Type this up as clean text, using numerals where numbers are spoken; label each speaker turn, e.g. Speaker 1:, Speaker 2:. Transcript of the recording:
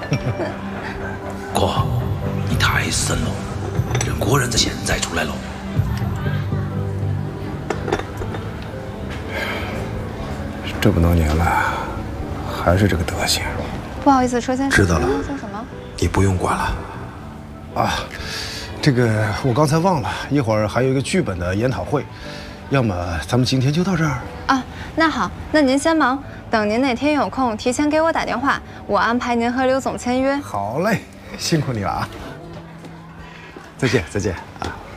Speaker 1: 哥，你太神了，人果然在现在出来了。
Speaker 2: 这么多年了，还是这个德行。
Speaker 3: 不好意思，车先生，
Speaker 1: 知道了。
Speaker 3: 说什么？
Speaker 1: 你不用管了。
Speaker 2: 啊，这个我刚才忘了，一会儿还有一个剧本的研讨会，要么咱们今天就到这儿。
Speaker 3: 啊，那好，那您先忙，等您哪天有空，提前给我打电话，我安排您和刘总签约。
Speaker 2: 好嘞，辛苦你了啊！再见，再见啊。